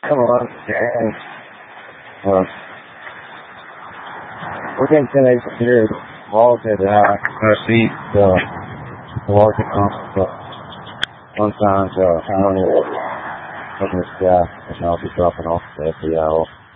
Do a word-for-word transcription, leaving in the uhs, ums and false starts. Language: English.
Come on, and uh, we're getting to the here. Walls at uh, our seat, uh, the walls are constant, but sometimes uh, I don't know what this guy, and I'll be dropping off the F B I.